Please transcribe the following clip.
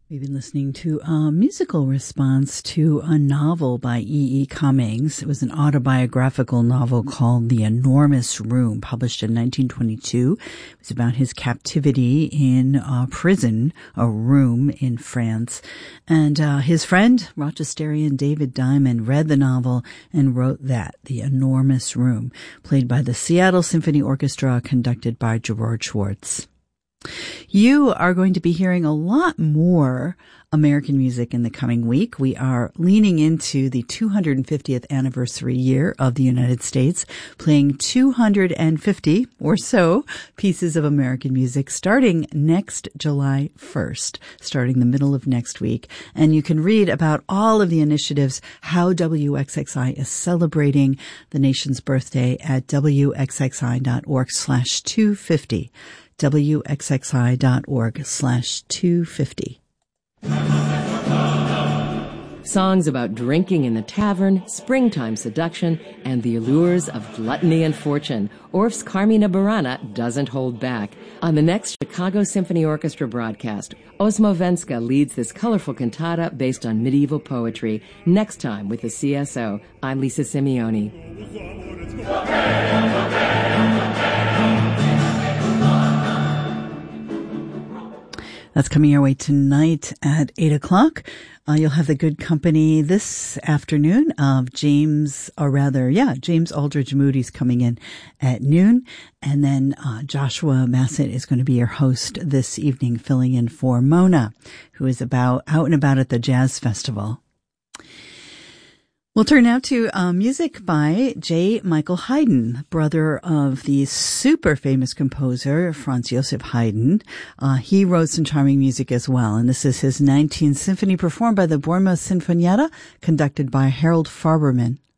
We've been listening to a musical response to a novel by E. E. Cummings. It was an autobiographical novel called The Enormous Room, published in 1922. It was about his captivity in a prison, a room in France. And his friend, Rochesterian David Diamond, read the novel and wrote that, The Enormous Room, played by the Seattle Symphony Orchestra, conducted by Gerard Schwartz. You are going to be hearing a lot more American music in the coming week. We are leaning into the 250th anniversary year of the United States, playing 250 or so pieces of American music starting next July 1st, starting the middle of next week. And you can read about all of the initiatives, how WXXI is celebrating the nation's birthday at wxxi.org/250. wxxi.org/250. Songs about drinking in the tavern, springtime seduction, and the allures of gluttony and fortune. Orff's Carmina Burana doesn't hold back. On the next Chicago Symphony Orchestra broadcast, Osmo Venska leads this colorful cantata based on medieval poetry. Next time with the CSO, I'm Lisa Simeoni. That's coming your way tonight at 8 o'clock. You'll have the good company this afternoon of James Aldridge Moody's coming in at noon. And then Joshua Massett is going to be your host this evening, filling in for Mona, who is out and about at the Jazz Festival. We'll turn now to music by J. Michael Haydn, brother of the super famous composer Franz Joseph Haydn. He wrote some charming music as well, and this is his 19th symphony performed by the Bournemouth Sinfonietta, conducted by Harold Farberman.